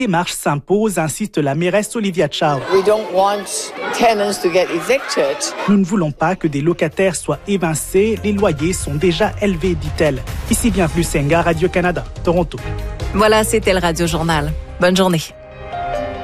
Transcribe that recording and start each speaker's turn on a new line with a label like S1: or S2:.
S1: démarche s'impose, insiste la mairesse Olivia Chow. Nous ne voulons pas que des locataires soient évincés, les loyers sont déjà élevés, dit-elle. Ici, bienvenue Senga, Radio-Canada, Toronto.
S2: Voilà, c'était le Radio Journal. Bonne journée.